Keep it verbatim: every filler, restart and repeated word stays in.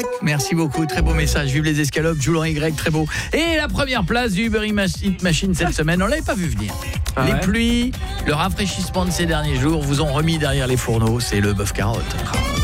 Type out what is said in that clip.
Y. Merci beaucoup, très beau message. Vive les escalopes, Joule en Y, très beau. Et la première place du Uber Eats Machine cette semaine, on l'avait pas vu venir. Ah les ouais. pluies, le rafraîchissement de ces derniers jours vous ont remis derrière les fourneaux, c'est le bœuf carotte.